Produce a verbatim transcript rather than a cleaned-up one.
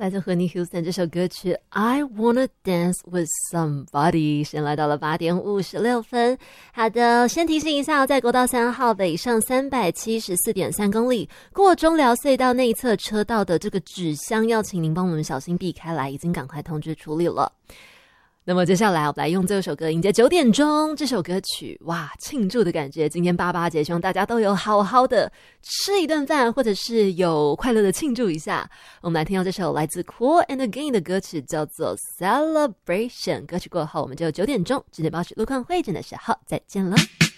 来自 Whitney Houston 这首歌曲 I Wanna Dance With Somebody。 先来到了八点五十六分。好的，先提醒一下，在国道三号北上三百七十四点三公里过中寮隧道内侧车道的这个纸箱，要请您帮我们小心避开来，已经赶快通知处理了。那么接下来我们来用这首歌迎接九点钟这首歌曲，哇，庆祝的感觉。今天八八节，希望大家都有好好的吃一顿饭，或者是有快乐的庆祝一下。我们来听到这首来自 Cool and Again 的歌曲，叫做 Celebration。 歌曲过后，我们就九点钟直接报时路况会诊的时候再见了。